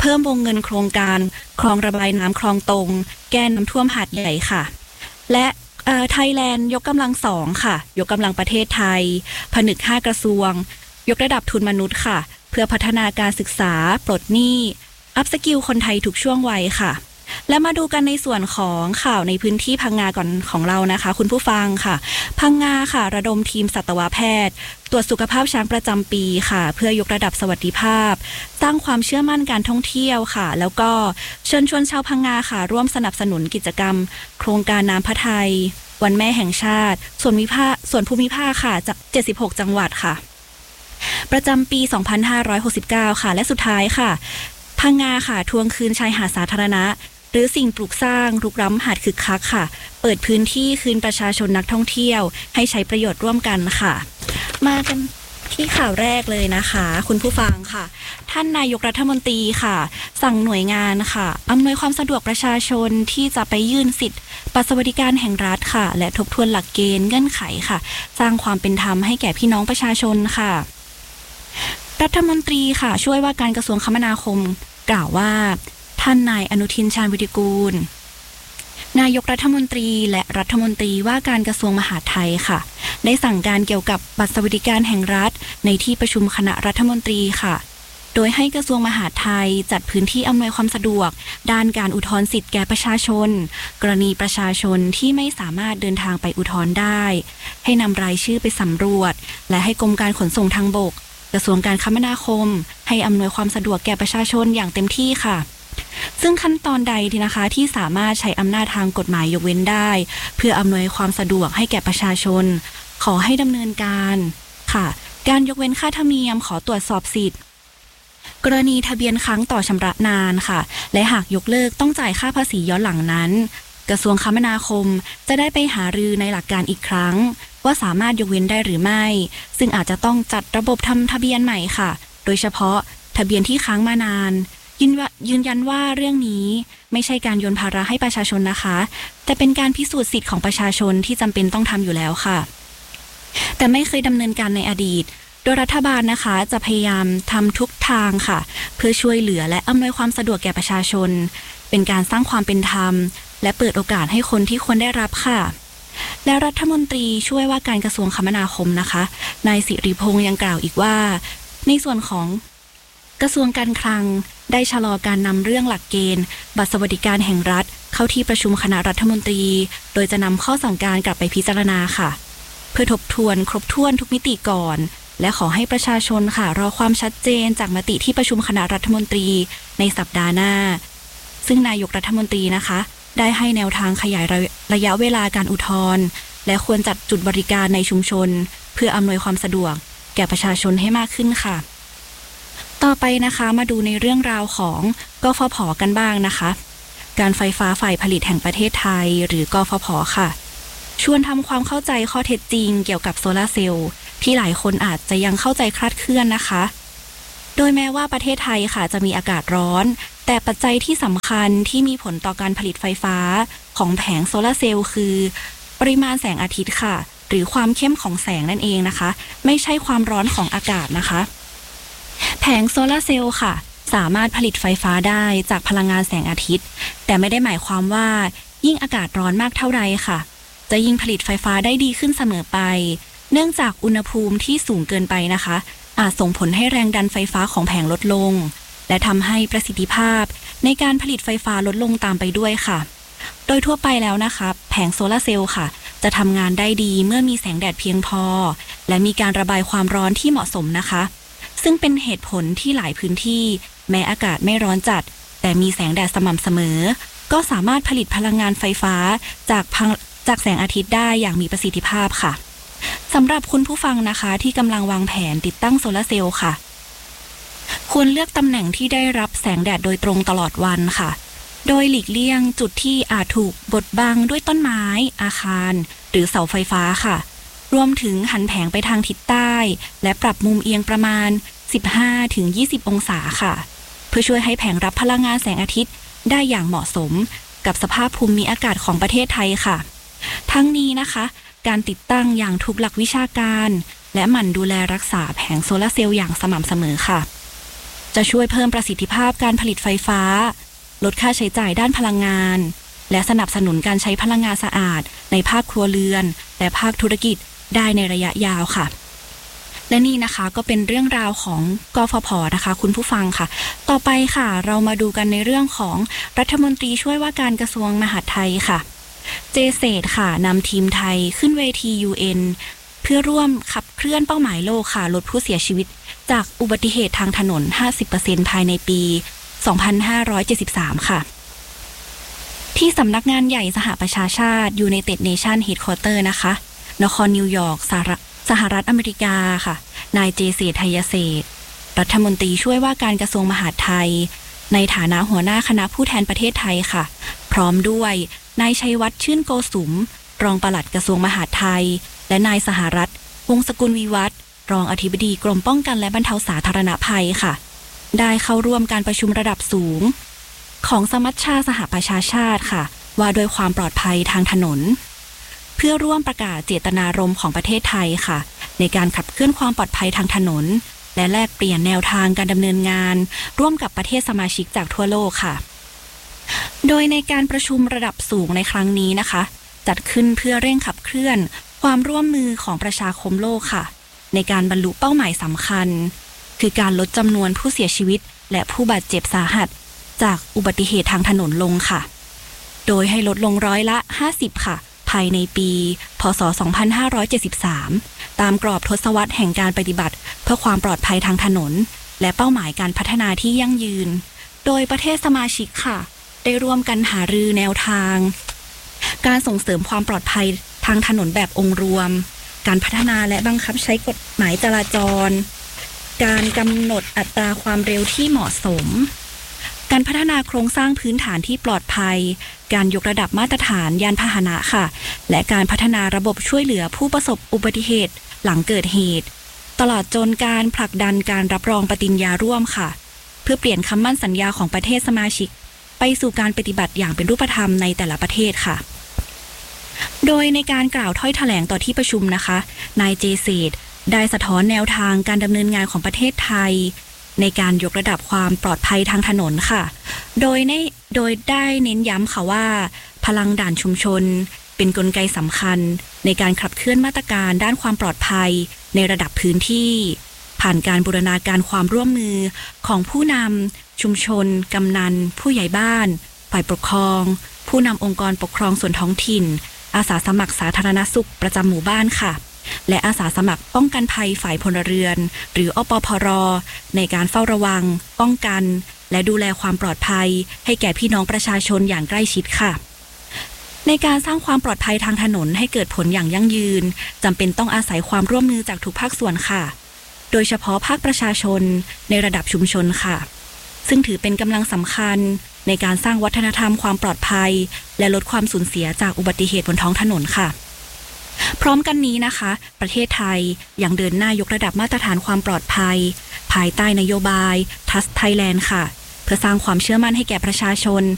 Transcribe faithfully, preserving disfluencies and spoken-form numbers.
พิ่มวงเงินโครงการคลองระบายน้ำคลองตรงแก้น้ำท่วมหาดใหญ่ค่ะและไทยแลนด์ยกกำลังสองค่ะยกกำลังประเทศไทยผนึกห้ากระทรวงยกระดับทุนมนุษย์ค่ะเพื่อพัฒนาการศึกษาปลดหนี้อัพสกิลคนไทยทุกช่วงวัยค่ะและมาดูกันในส่วนของข่าวในพื้นที่พังงาก่อนของเรานะคะคุณผู้ฟังค่ะพังงาค่ะระดมทีมสัตวแพทย์ตรวจสุขภาพช้างประจำปีค่ะเพื่อยกระดับสวัสดิภาพสร้างความเชื่อมั่นการท่องเที่ยวค่ะแล้วก็เชิญชวนชาวพังงาค่ะร่วมสนับสนุนกิจกรรมโครงการน้ำพระทัยวันแม่แห่งชาติส่วนวิภาส่วนภูมิภาคค่ะจากเจ็ดสิบหกจังหวัดค่ะประจำปีสองพันห้าร้อยหกสิบเก้าค่ะและสุดท้ายค่ะพังงาค่ะทวงคืนชายหาดสาธารณะหรือสิ่งปลูกสร้างรุกล้ำหาดคึกคักค่ะเปิดพื้นที่คืนประชาชนนักท่องเที่ยวให้ใช้ประโยชน์ร่วมกันค่ะมากันที่ข่าวแรกเลยนะคะคุณผู้ฟังค่ะท่านนายกรัฐมนตรีค่ะสั่งหน่วยงานค่ะอำนวยความสะดวกประชาชนที่จะไปยื่นสิทธิบัตรสวัสดิการแห่งรัฐค่ะและทบทวนหลักเกณฑ์เงื่อนไขค่ะสร้างความเป็นธรรมให้แก่พี่น้องประชาชนค่ะรัฐมนตรีค่ะช่วยว่าการกระทรวงคมนาคมกล่าวว่าท่านนายอนุทินชาญวิรุฬกูลนายกรัฐมนตรีและรัฐมนตรีว่าการกระทรวงมหาดไทยค่ะได้สั่งการเกี่ยวกับบัตรสวัสดิการแห่งรัฐในที่ประชุมคณะรัฐมนตรีค่ะโดยให้กระทรวงมหาดไทยจัดพื้นที่อำนวยความสะดวกด้านการอุทธรณ์สิทธิแก่ประชาชนกรณีประชาชนที่ไม่สามารถเดินทางไปอุทธรณ์ได้ให้นำรายชื่อไปสำรวจและให้กรมการขนส่งทางบกกระทรวงการคมนาคมให้อำนวยความสะดวกแก่ประชาชนอย่างเต็มที่ค่ะซึ่งขั้นตอนใดที่นะคะที่สามารถใช้อำนาจทางกฎหมายยกเว้นได้เพื่ออำนวยความสะดวกให้แก่ประชาชนขอให้ดำเนินการค่ะการยกเว้นค่าธรรมเนียมขอตรวจสอบสิทธิ์กรณีทะเบียนค้างต่อชำระนานค่ะและหากยกเลิกต้องจ่ายค่าภาษีย้อนหลังนั้นกระทรวงคมนาคมจะได้ไปหารือในหลักการอีกครั้งว่าสามารถยกเว้นได้หรือไม่ซึ่งอาจจะต้องจัดระบบทำทะเบียนใหม่ค่ะโดยเฉพาะทะเบียนที่ค้างมานานยืนยืนยันว่าเรื่องนี้ไม่ใช่การโยนภาระให้ประชาชนนะคะแต่เป็นการพิสูจน์สิทธิ์ของประชาชนที่จำเป็นต้องทำอยู่แล้วค่ะแต่ไม่เคยดำเนินการในอดีตโดยรัฐบาลนะคะจะพยายามทำทุกทางค่ะเพื่อช่วยเหลือและอำนวยความสะดวกแก่ประชาชนเป็นการสร้างความเป็นธรรมและเปิดโอกาสให้คนที่ควรได้รับค่ะและรัฐมนตรีช่วยว่าการกระทรวงคมนาคมนะคะนายสิริพงษ์ยังกล่าวอีกว่าในส่วนของกระทรวงการคลังได้ชะลอการนำเรื่องหลักเกณฑ์บัตรสวัสดิการแห่งรัฐเข้าที่ประชุมคณะรัฐมนตรีโดยจะนำข้อสั่งการกลับไปพิจารณาค่ะเพื่อทบทวนครบถ้วนทุกมิติก่อนและขอให้ประชาชนค่ะรอความชัดเจนจากมติที่ประชุมคณะรัฐมนตรีในสัปดาห์หน้าซึ่งนายกรัฐมนตรีนะคะได้ให้แนวทางขยายระยะเวลาการอุทธรณ์และควรจัดจุดบริการในชุมชนเพื่ออำนวยความสะดวกแก่ประชาชนให้มากขึ้นค่ะต่อไปนะคะมาดูในเรื่องราวของกฟผ.กันบ้างนะคะการไฟฟ้าฝ่ายผลิตแห่งประเทศไทยหรือกฟผ.ค่ะชวนทำความเข้าใจข้อเท็จจริงเกี่ยวกับโซลาร์เซลล์ที่หลายคนอาจจะยังเข้าใจคลาดเคลื่อนนะคะโดยแม้ว่าประเทศไทยค่ะจะมีอากาศร้อนแต่ปัจจัยที่สำคัญที่มีผลต่อการผลิตไฟฟ้าของแผงโซลาร์เซลล์คือปริมาณแสงอาทิตย์ค่ะหรือความเข้มของแสงนั่นเองนะคะไม่ใช่ความร้อนของอากาศนะคะแผงโซลาร์เซลล์ค่ะสามารถผลิตไฟฟ้าได้จากพลังงานแสงอาทิตย์แต่ไม่ได้หมายความว่ายิ่งอากาศร้อนมากเท่าไรค่ะจะยิ่งผลิตไฟฟ้าได้ดีขึ้นเสมอไปเนื่องจากอุณหภูมิที่สูงเกินไปนะคะอาจส่งผลให้แรงดันไฟฟ้าของแผงลดลงและทำให้ประสิทธิภาพในการผลิตไฟฟ้าลดลงตามไปด้วยค่ะโดยทั่วไปแล้วนะคะแผงโซลาร์เซลล์ค่ะจะทำงานได้ดีเมื่อมีแสงแดดเพียงพอและมีการระบายความร้อนที่เหมาะสมนะคะซึ่งเป็นเหตุผลที่หลายพื้นที่แม้อากาศไม่ร้อนจัดแต่มีแสงแดดสม่ำเสมอก็สามารถผลิตพลังงานไฟฟ้าจากจากแสงอาทิตย์ได้อย่างมีประสิทธิภาพค่ะสำหรับคุณผู้ฟังนะคะที่กำลังวางแผนติดตั้งโซลาร์เซลล์ค่ะควรเลือกตำแหน่งที่ได้รับแสงแดดโดยตรงตลอดวันค่ะโดยหลีกเลี่ยงจุดที่อาจถูกบดบังด้วยต้นไม้อาคารหรือเสาไฟฟ้าค่ะรวมถึงหันแผงไปทางทิศใต้และปรับมุมเอียงประมาณ สิบห้าถึงยี่สิบ องศาค่ะเพื่อช่วยให้แผงรับพลังงานแสงอาทิตย์ได้อย่างเหมาะสมกับสภาพภูมิอากาศของประเทศไทยค่ะทั้งนี้นะคะการติดตั้งอย่างถูกหลักวิชาการและหมั่นดูแลรักษาแผงโซลาร์เซลล์อย่างสม่ำเสมอค่ะจะช่วยเพิ่มประสิทธิภาพการผลิตไฟฟ้าลดค่าใช้จ่ายด้านพลังงานและสนับสนุนการใช้พลังงานสะอาดในภาคครัวเรือนและภาคธุรกิจได้ในระยะยาวค่ะและนี่นะคะก็เป็นเรื่องราวของกฟผ.นะคะคุณผู้ฟังค่ะต่อไปค่ะเรามาดูกันในเรื่องของรัฐมนตรีช่วยว่าการกระทรวงมหาดไทยค่ะเจเศษค่ะนำทีมไทยขึ้นเวที ยู เอ็น เพื่อร่วมขับเคลื่อนเป้าหมายโลกค่ะลดผู้เสียชีวิตจากอุบัติเหตุทางถนน ห้าสิบเปอร์เซ็นต์ ภายในปี สองพันห้าร้อยเจ็ดสิบสาม ค่ะที่สำนักงานใหญ่สหประชาชาติ United Nations Headquarters นะคะนครนิวยอร์กสหรัฐสหรัฐอเมริกาค่ะนายเจเศษ ไทยเศษรัฐมนตรีช่วยว่าการกระทรวงมหาดไทยในฐานะหัวหน้าคณะผู้แทนประเทศไทยค่ะพร้อมด้วยนายชัยวัฒน์ชื่นโกสุมรองปลัดกระทรวงมหาดไทยและนายสหรัฐวงศ์สกุลวิวัฒน์รองอธิบดีกรมป้องกันและบรรเทาสาธารณภัยค่ะได้เข้าร่วมการประชุมระดับสูงของสมัชชาสหประชาชาติค่ะว่าด้วยความปลอดภัยทางถนนเพื่อร่วมประกาศเจตนารมณ์ของประเทศไทยค่ะในการขับเคลื่อนความปลอดภัยทางถนนและแลกเปลี่ยนแนวทางการดำเนินงานร่วมกับประเทศสมาชิกจากทั่วโลกค่ะโดยในการประชุมระดับสูงในครั้งนี้นะคะจัดขึ้นเพื่อเร่งขับเคลื่อนความร่วมมือของประชาคมโลกค่ะในการบรรลุเป้าหมายสำคัญคือการลดจำนวนผู้เสียชีวิตและผู้บาดเจ็บสาหัสจากอุบัติเหตุทางถนนลงค่ะโดยให้ลดลงร้อยละห้าสิบค่ะภายในปีพ.ศ. สองพันห้าร้อยเจ็ดสิบสามตามกรอบทศวรรษแห่งการปฏิบัติเพื่อความปลอดภัยทางถนนและเป้าหมายการพัฒนาที่ยั่งยืนโดยประเทศสมาชิกค่ะได้ร่วมกันหารือแนวทางการส่งเสริมความปลอดภัยทางถนนแบบองค์รวมการพัฒนาและบังคับใช้กฎหมายจราจรการกำหนดอัตราความเร็วที่เหมาะสมการพัฒนาโครงสร้างพื้นฐานที่ปลอดภัยการยกระดับมาตรฐานยานพาหนะค่ะและการพัฒนาระบบช่วยเหลือผู้ประสบอุบัติเหตุหลังเกิดเหตุตลอดจนการผลักดันการรับรองปฏิญญาร่วมค่ะเพื่อเปลี่ยนคำมั่นสัญญาของประเทศสมาชิกไปสู่การปฏิบัติอย่างเป็นรูปธรรมในแต่ละประเทศค่ะโดยในการกล่าวถ้อยแถลงต่อที่ประชุมนะคะนายเจเศษได้สะท้อนแนวทางการดำเนินงานของประเทศไทยในการยกระดับความปลอดภัยทางถนนค่ะโดยในโดยได้เน้นย้ำค่ะว่าพลังด่านชุมชนเป็นกลไกสำคัญในการขับเคลื่อนมาตรการด้านความปลอดภัยในระดับพื้นที่ผ่านการบูรณาการความร่วมมือของผู้นำชุมชนกำนันผู้ใหญ่บ้านฝ่ายปกครองผู้นำองค์กรปกครองส่วนท้องถิ่นอาสาสมัครสาธารณสุขประจำหมู่บ้านค่ะและอาสาสมัครป้องกันภัยฝ่ายพลเรือนหรืออปพร.ในการเฝ้าระวังป้องกันและดูแลความปลอดภัยให้แก่พี่น้องประชาชนอย่างใกล้ชิดค่ะในการสร้างความปลอดภัยทางถนนให้เกิดผลอย่างยั่งยืนจำเป็นต้องอาศัยความร่วมมือจากทุกภาคส่วนค่ะโดยเฉพาะภาคประชาชนในระดับชุมชนค่ะซึ่งถือเป็นกำลังสำคัญในการสร้างวัฒนธรรมความปลอดภัยและลดความสูญเสียจากอุบัติเหตุบนท้องถนนค่ะพร้อมกันนี้นะคะประเทศไทยยังเดินหน้ายกระดับมาตรฐานความปลอดภัยภายใต้นโยบาย Trust Thailand ค่ะเพื่อสร้างความเชื่อมั่นให้แก่ประชาชน